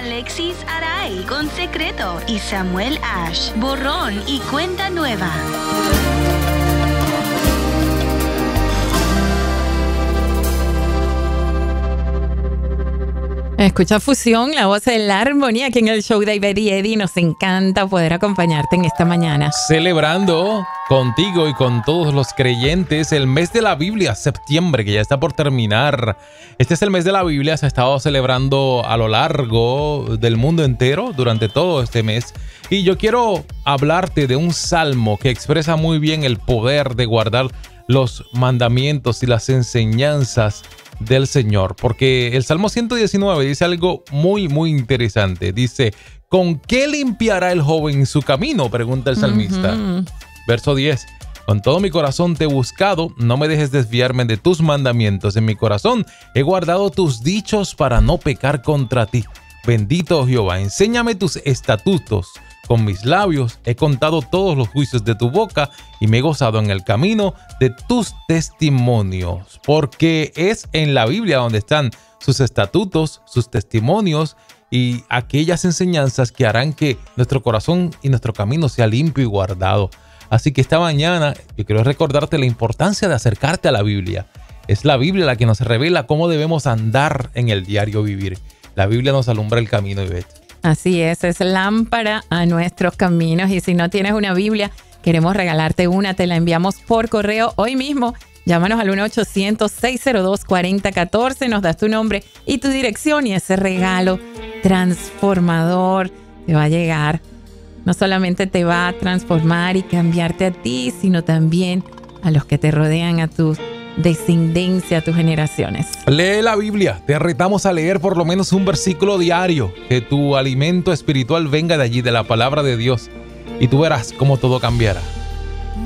Alexis Aray con Secreto y Samuel Ash, Borrón y Cuenta Nueva. Escucha Fusión, la voz de la armonía aquí en el show de Ivette y Eddie. Nos encanta poder acompañarte en esta mañana. Celebrando contigo y con todos los creyentes el mes de la Biblia, septiembre, que ya está por terminar. Este es el mes de la Biblia, se ha estado celebrando a lo largo del mundo entero durante todo este mes. Y yo quiero hablarte de un salmo que expresa muy bien el poder de guardar los mandamientos y las enseñanzas del Señor, porque el Salmo 119 dice algo muy interesante. Dice: ¿con qué limpiará el joven su camino?, pregunta el salmista. Verso 10: con todo mi corazón te he buscado, no me dejes desviarme de tus mandamientos. En mi corazón he guardado tus dichos para no pecar contra ti. Bendito Jehová, enséñame tus estatutos. Con mis labios he contado todos los juicios de tu boca y me he gozado en el camino de tus testimonios. Porque es en la Biblia donde están sus estatutos, sus testimonios y aquellas enseñanzas que harán que nuestro corazón y nuestro camino sea limpio y guardado. Así que esta mañana yo quiero recordarte la importancia de acercarte a la Biblia. Es la Biblia la que nos revela cómo debemos andar en el diario vivir. La Biblia nos alumbra el camino, Ivette. Así es lámpara a nuestros caminos. Y si no tienes una Biblia, queremos regalarte una, te la enviamos por correo hoy mismo. Llámanos al 1-800-602-4014, nos das tu nombre y tu dirección y ese regalo transformador te va a llegar. No solamente te va a transformar y cambiarte a ti, sino también a los que te rodean, a tus descendencia, a tus generaciones. Lee la Biblia, te retamos a leer por lo menos un versículo diario, que tu alimento espiritual venga de allí, de la palabra de Dios, y tú verás cómo todo cambiará.